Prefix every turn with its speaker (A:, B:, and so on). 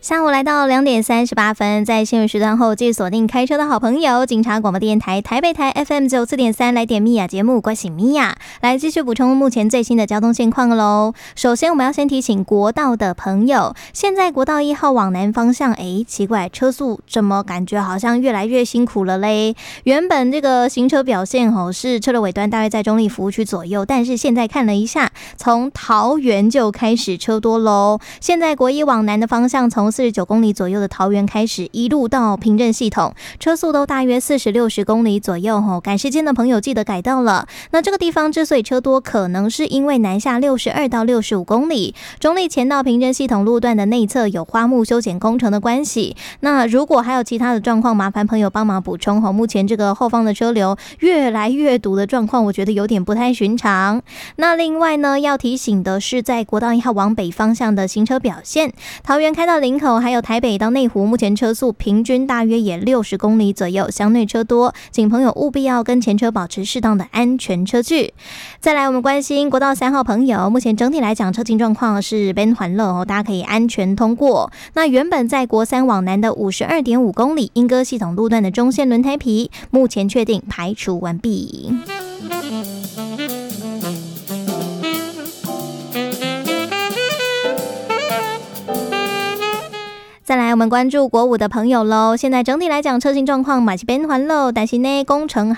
A: 下午来到2:38，在新闻时段后，继续锁定开车的好朋友，警察广播电台台北台 FM94.3来点米娅节目，关心米娅，来继续补充目前最新的交通现况喽。首先，我们要先提醒国道的朋友，现在国道1号往南方向，奇怪，车速怎么感觉好像越来越辛苦了嘞？原本这个行车表现是车的尾端大约在中立服务区左右，但是现在看了一下，从桃园就开始车多喽。现在国1往南的方向，从49公里左右的桃园开始，一路到平镇系统，车速都大约40-60公里左右赶时间的朋友记得改道了。那这个地方之所以车多，可能是因为南下62到65公里，中立前到平镇系统路段的内侧有花木修剪工程的关系。那如果还有其他的状况，麻烦朋友帮忙补充目前这个后方的车流越来越堵的状况，我觉得有点不太寻常。那另外呢，要提醒的是，在国道1号往北方向的行车表现，桃园开到林口，还有台北到内湖，目前车速平均大约也60公里左右，相对车多，请朋友务必要跟前车保持适当的安全车距。再来，我们关心国道3号朋友，目前整体来讲车情状况是边环乐大家可以安全通过。那原本在国3往南的52.5公里莺歌系统路段的中线轮胎皮，目前确定排除完毕。再来，我们关注国5的朋友喽。现在整体来讲，车行状况马其边环喽，但是呢，工程